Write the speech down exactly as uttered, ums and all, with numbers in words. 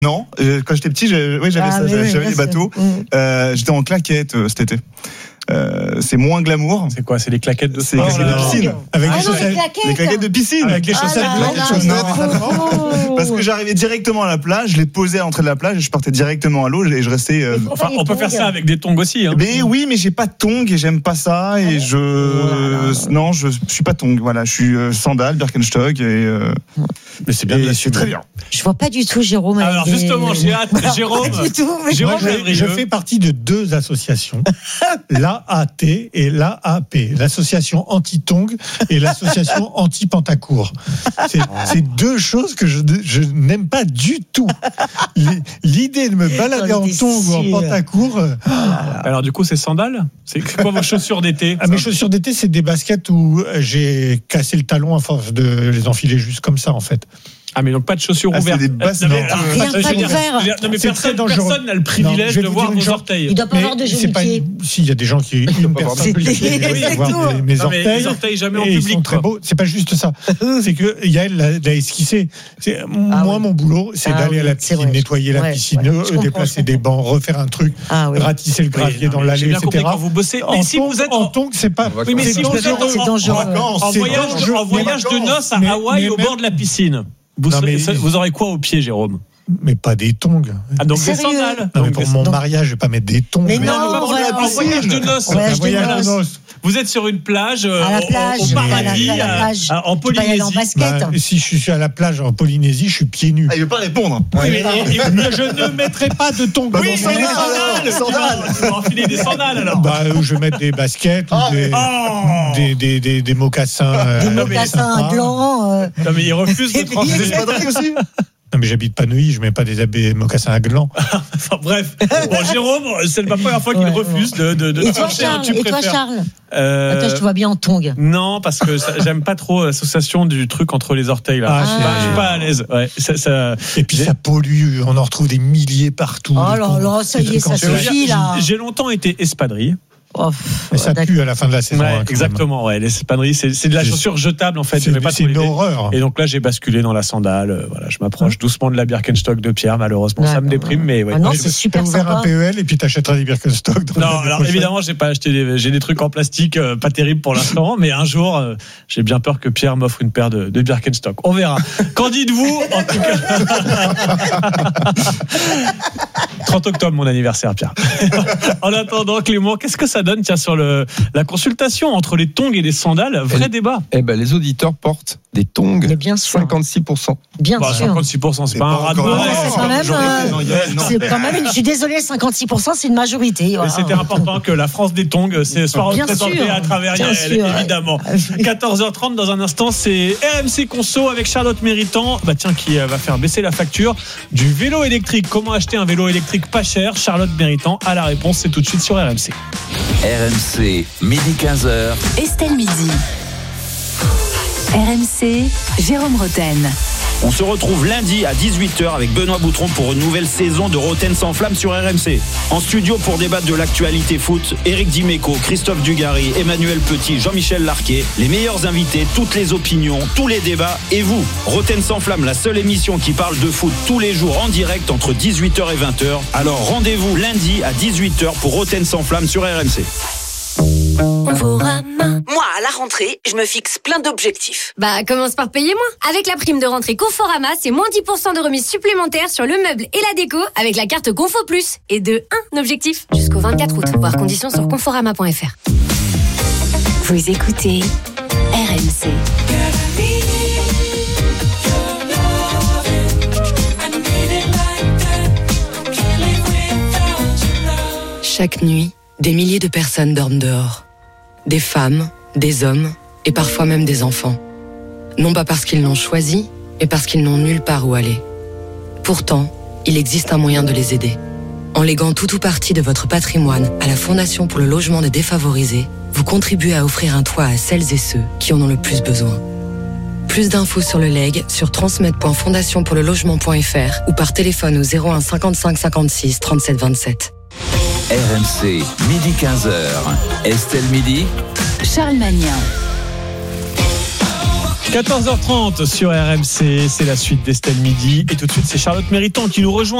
Non, euh, quand j'étais petit, j'avais, oui, j'avais Ah, ça, mais j'avais, oui, j'avais bien des sûr. bateaux. Mmh. Euh, j'étais en claquettes euh, cet été. Euh, c'est moins glamour. C'est quoi? C'est les claquettes de C'est sport, les claquettes de là piscine. Avec Ah les non, les chaussettes. claquettes. Les claquettes de piscine. Avec les chaussettes Ah là blanches. là, chaussettes. non. Parce que j'arrivais directement à la plage, je les posais à l'entrée de la plage et je partais directement à l'eau et je restais. euh, Enfin, on peut faire ça avec des tongs aussi. Hein. Mais oui, mais j'ai pas de tongs et j'aime pas ça et je Oh non, je suis pas tongs. Voilà, je suis euh, sandales, Birkenstock et, euh, Mais c'est bien et de je suis l'assumer. très bien. Je vois pas du tout Jérôme. avec Alors des- justement, j'ai hâte. Jérôme. Pas du tout. mais- Jérôme Moi, je, Lévrieux. je fais partie de deux associations, l'A A T et l'A A P, l'association anti-tong et l'association anti-pantacourt. C'est, c'est deux choses que je, je n'aime pas du tout. Les- L'idée de me balader en J'en étais tong ou en sûre. pantacourt, euh, Alors du coup, c'est sandales. C'est quoi vos chaussures d'été? ah, mes chaussures d'été, c'est des baskets où j'ai cassé le talon à force de les enfiler juste comme ça, en fait. Ah mais donc pas de chaussures Ah, c'est ouvertes. des basses- Non, mais, non, euh, rien, je pas veux dire, ouvert. je veux dire, non mais C'est personne, très dangereux. personne n'a le Non, privilège je vais de vous voir dire une vos chose. orteils. Il doit pas avoir de c'est pas jolipiers. une- si, il y a des gens qui, une personne peut C'est- oui, c'est voir tout. mes, mes Non, mais orteils. les orteils jamais en Et ils public, sont très quoi. beaux. C'est pas juste ça. C'est que Yael l'a, l'a esquissé. C'est, moi, oui. mon boulot, c'est Ah d'aller à oui, la c'est piscine, vrai. nettoyer la Ouais, piscine, ouais. euh, Je comprends, déplacer je des comprends. bancs, refaire un truc, Ah oui. ratisser le Oui, gravier non, dans mais l'allée, j'ai bien et compris cetera. quand vous bossez. En Mais si tongs- vous êtes en en- tongs, c'est pas. Oui, mais c'est si vous êtes dangereux. c'est en, dangereux. en- en C'est voyage, de, dangereux. en voyage de noces à Mais- Hawaï mais au même- bord de la piscine, vous, Non, mais- serez- vous aurez quoi au pied, Jérôme? Mais pas des tongs. Ah donc des Sérieux? sandales. Non, mais Donc, pour des- mon donc- mariage, je vais pas mettre des tongs. Mais Non, non, mais pas pour voilà, la- en piscine. voyage de noces. Ouais, Un je voyage dégueulasse. de noces. Vous êtes sur une plage, euh, À la au- plage, au, à la- paradis, à la à- plage. à- en Tu peux y aller en Polynésie. basket. Bah, si je suis à la plage en Polynésie, je suis pieds nus. Ah, il veut pas répondre. Oui, mais, et- et- Mais je ne mettrai pas de tongs. oui, bon, c'est des sandales, sandales. sandales. Tu vas enfiler des sandales alors. Bah, euh, je vais mettre des baskets ou Ah, des, Oh. des, des, des, des mocassins. euh, Des non, mais mocassins sympas. blancs. euh, Non mais il refuse de Et- trancher. Vous êtes espadrilles aussi? Non, mais j'habite pas Neuilly, je mets pas des, des mocassins à gland. Enfin bref. Bon, Jérôme, c'est pas la première fois qu'il Ouais, refuse de, de, de Et toi, trancher un Charles tu Et toi, préfères. Charles Euh, Toi, je te vois bien en tongs. Non, parce que ça- j'aime pas trop l'association du truc entre les orteils là. Ah, je, suis pas, je suis pas à l'aise. Ouais, ça, ça- Et puis ça pollue, on en retrouve des milliers partout. Oh des là cons- là, ça des y est, trucs en ça dessous. suffit là. J'ai longtemps été espadrille. Oh, Mais ça d'accord. pue à la fin de la saison. Ouais, hein, quand même. exactement. Ouais, l'espadrille, c'est, c'est de la C'est- chaussure jetable en fait. C'est, J'aimais pas c'est trop une l'idée. horreur. Et donc là, j'ai basculé dans la sandale. Euh, Voilà, je m'approche doucement de la Birkenstock de Pierre. Malheureusement, ça me D'accord. déprime, mais ouais. Ah non, Mais- c'est T'as super ouvert sympa. un P E L et puis t'achèteras des Birkenstock. dans Non, l'année alors prochaine. évidemment, j'ai pas acheté des, j'ai des trucs en plastique, euh, pas terrible pour l'instant, mais un jour, euh, j'ai bien peur que Pierre m'offre une paire de, de Birkenstock. On verra. Qu'en dites-vous en tout cas trente octobre, mon anniversaire, Pierre. En attendant, Clément, qu'est-ce que ça donne, tiens, sur le, la consultation entre les tongs et les sandales? Vrai Et- débat. Eh ben, les auditeurs portent des tongs. Mais bien sûr. cinquante-six pour cent. Bien Bah, sûr. cinquante-six pour cent, c'est C'est pas un pas ras de encore- balai. Ouais, c'est quand même, J'aurais euh, été- non, Yael, non. C'est quand même, une- je suis désolée, cinquantes-six pour cent, c'est une majorité. Mais Voilà. c'était important que la France des tongs c'est soit Bien représentée sûr. à travers Bien Yael, sûr. évidemment. quatorze heures trente, dans un instant, c'est R M C Conso avec Charlotte Méritant, bah tiens, qui euh, va faire baisser la facture du vélo électrique. Comment acheter un vélo électrique pas cher? Charlotte Méritant a la réponse, c'est tout de suite sur R M C. R M C, midi quinze heures. Estelle Midi. R M C, Jérôme Roten. On se retrouve lundi à dix-huit heures avec Benoît Boutron pour une nouvelle saison de Roten sans flamme sur R M C. En studio pour débattre de l'actualité foot, Éric Dimeco, Christophe Dugarry, Emmanuel Petit, Jean-Michel Larquet, les meilleurs invités, toutes les opinions, tous les débats et vous. Roten sans flamme, la seule émission qui parle de foot tous les jours en direct entre dix-huit heures et vingt heures. Alors rendez-vous lundi à dix-huit heures pour Roten sans flamme sur R M C. Moi, à la rentrée, je me fixe plein d'objectifs. Bah, commence par payer moins. Avec la prime de rentrée Conforama, c'est moins dix pour cent de remise supplémentaire sur le meuble et la déco avec la carte Confo Plus. Et de un objectif jusqu'au vingt-quatre août. Voir conditions sur conforama point f r. Vous écoutez R M C. Chaque nuit, des milliers de personnes dorment dehors. Des femmes, des hommes et parfois même des enfants. Non pas parce qu'ils l'ont choisi, mais parce qu'ils n'ont nulle part où aller. Pourtant, il existe un moyen de les aider. En léguant tout ou partie de votre patrimoine à la Fondation pour le logement des défavorisés, vous contribuez à offrir un toit à celles et ceux qui en ont le plus besoin. Plus d'infos sur le legs sur transmet point fondation pour le logement point f r ou par téléphone au zéro un cinquante-cinq cinquante-six trente-sept vingt-sept. R M C, midi quinze heures. Estelle Midi. Charles Magnin. quatorze heures trente sur R M C, c'est la suite d'Estelle Midi. Et tout de suite, c'est Charlotte Méritant qui nous rejoint.